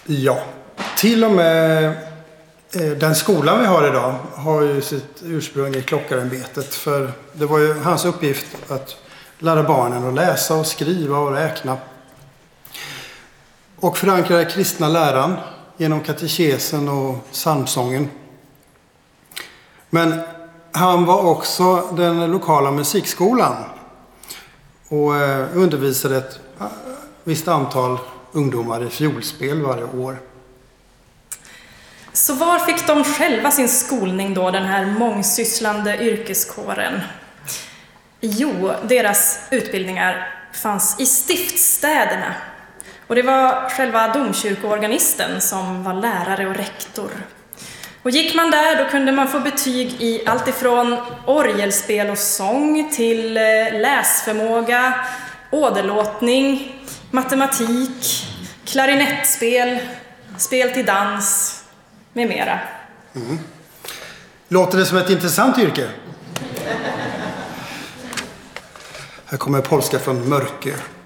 Ja, till och med den skolan vi har idag har ju sitt ursprung i Klockarämbetet. För det var ju hans uppgift att lära barnen att läsa och skriva och räkna. Och förankra den kristna läran genom katekesen och psalmsången. Men han var också den lokala musikskolan och undervisade ett visst antal ungdomar i fiolspel varje år. Så var fick de själva sin skolning då, den här mångsysslande yrkeskåren? Jo, deras utbildningar fanns i stiftsstäderna. Och det var själva domkyrkoorganisten som var lärare och rektor. Och gick man där då kunde man få betyg i allt ifrån orgelspel och sång till läsförmåga, åderlåtning, matematik, klarinettspel, spel till dans med mera. Mm. Låter det som ett intressant yrke? Här kommer polska från Mörkö.